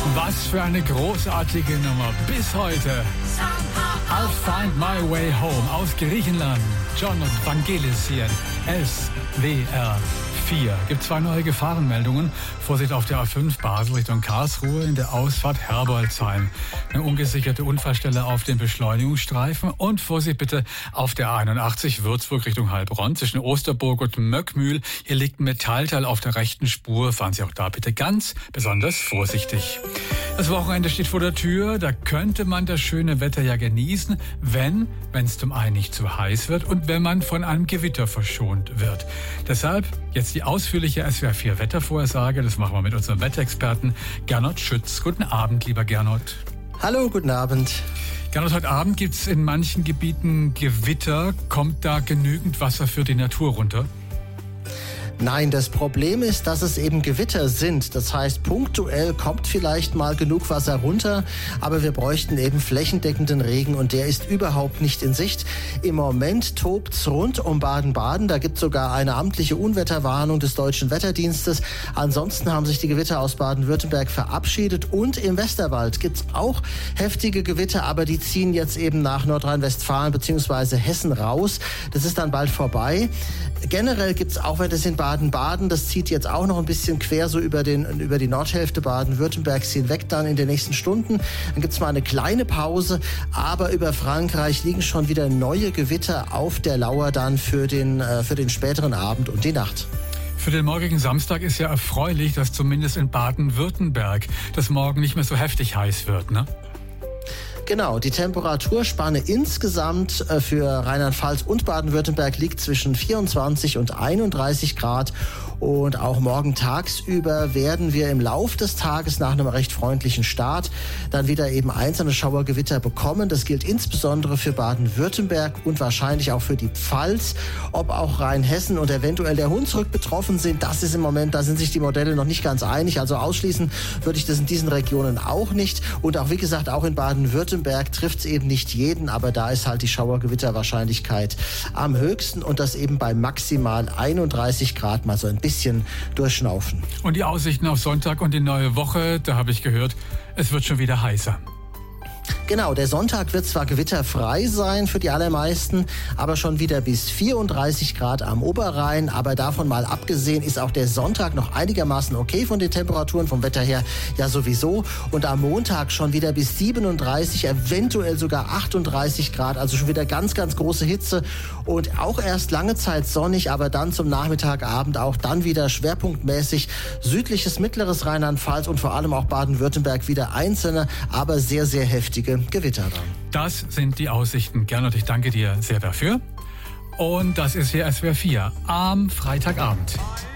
Was für eine großartige Nummer bis heute. I'll Find My Way Home aus Griechenland. John und Vangelis hier. SWR 4. Gibt 2 neue Gefahrenmeldungen. Vorsicht auf der A5 Basel Richtung Karlsruhe in der Ausfahrt Herbolzheim. Eine ungesicherte Unfallstelle auf dem Beschleunigungsstreifen. Und Vorsicht bitte auf der A81 Würzburg Richtung Heilbronn zwischen Osterburg und Möckmühl. Hier liegt ein Metallteil auf der rechten Spur. Fahren Sie auch da bitte ganz besonders vorsichtig. Das Wochenende steht vor der Tür. Da könnte man das schöne Wetter ja genießen, wenn es zum einen nicht zu heiß wird und wenn man von einem Gewitter verschont wird. Deshalb jetzt die ausführliche SWR 4 Wettervorhersage. Das machen wir mit unserem Wetterexperten Gernot Schütz. Guten Abend, lieber Gernot. Hallo, guten Abend. Gernot, heute Abend gibt es in manchen Gebieten Gewitter. Kommt da genügend Wasser für die Natur runter? Nein, das Problem ist, dass es eben Gewitter sind. Das heißt, punktuell kommt vielleicht mal genug Wasser runter, aber wir bräuchten eben flächendeckenden Regen und der ist überhaupt nicht in Sicht. Im Moment tobt's rund um Baden-Baden. Da gibt es sogar eine amtliche Unwetterwarnung des Deutschen Wetterdienstes. Ansonsten haben sich die Gewitter aus Baden-Württemberg verabschiedet und im Westerwald gibt's auch heftige Gewitter, aber die ziehen jetzt eben nach Nordrhein-Westfalen bzw. Hessen raus. Das ist dann bald vorbei. Generell gibt's auch, wenn das in Baden-Baden, das zieht jetzt auch noch ein bisschen quer so über die Nordhälfte Baden-Württembergs hinweg dann in den nächsten Stunden. Dann gibt's mal eine kleine Pause, aber über Frankreich liegen schon wieder neue Gewitter auf der Lauer dann für den späteren Abend und die Nacht. Für den morgigen Samstag ist ja erfreulich, dass zumindest in Baden-Württemberg das morgen nicht mehr so heftig heiß wird, ne? Genau, die Temperaturspanne insgesamt für Rheinland-Pfalz und Baden-Württemberg liegt zwischen 24 und 31 Grad. Und auch morgen tagsüber werden wir im Lauf des Tages nach einem recht freundlichen Start dann wieder eben einzelne Schauergewitter bekommen. Das gilt insbesondere für Baden-Württemberg und wahrscheinlich auch für die Pfalz. Ob auch Rheinhessen und eventuell der Hunsrück betroffen sind, das ist im Moment, da sind sich die Modelle noch nicht ganz einig. Also ausschließen würde ich das in diesen Regionen auch nicht. Und auch, wie gesagt, auch in Baden-Württemberg trifft es eben nicht jeden, aber da ist halt die Schauergewitterwahrscheinlichkeit am höchsten und das eben bei maximal 31 Grad mal so ein bisschen durchschnaufen. Und die Aussichten auf Sonntag und die neue Woche, da habe ich gehört, es wird schon wieder heißer. Genau, der Sonntag wird zwar gewitterfrei sein für die allermeisten, aber schon wieder bis 34 Grad am Oberrhein. Aber davon mal abgesehen ist auch der Sonntag noch einigermaßen okay von den Temperaturen, vom Wetter her ja sowieso. Und am Montag schon wieder bis 37, eventuell sogar 38 Grad, also schon wieder ganz, ganz große Hitze. Und auch erst lange Zeit sonnig, aber dann zum Nachmittagabend auch dann wieder schwerpunktmäßig südliches, mittleres Rheinland-Pfalz und vor allem auch Baden-Württemberg wieder einzelne, aber sehr, sehr heftige Gewitter dann. Das sind die Aussichten. Gernot, ich danke dir sehr dafür. Und das ist hier SWR 4 am Freitagabend.